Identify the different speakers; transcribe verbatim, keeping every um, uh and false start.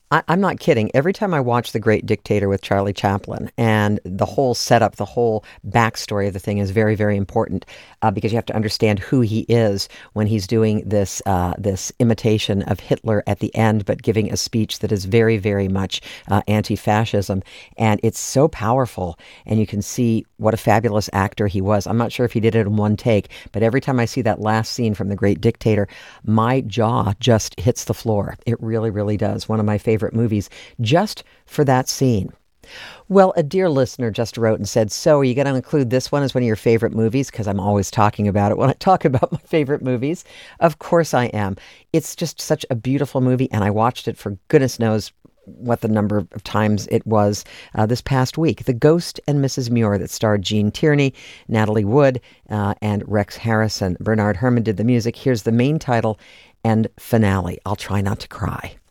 Speaker 1: I, I'm not kidding. Every time I watch The Great Dictator with Charlie Chaplin, and the whole setup, the whole backstory of the thing is very, very important uh, because you have to understand who he is when he's doing this uh, this imitation of Hitler at the end, but giving a speech that is very, very much uh, anti-fascism, and it's so powerful. And you can see what a fabulous actor he was. I'm not sure if he did it in one take, but every time I see that last scene from The Great Dictator, my jaw just hits the floor. It really, really does. One of my favorite movies just for that scene. Well, a dear listener just wrote and said, so are you going to include this one as one of your favorite movies? Because I'm always talking about it when I talk about my favorite movies. Of course I am. It's just such a beautiful movie, and I watched it for goodness knows what the number of times it was uh, this past week. The Ghost and Missus Muir, that starred Gene Tierney, Natalie Wood, uh, and Rex Harrison. Bernard Herrmann did the music. Here's the main title and finale. I'll try not to cry.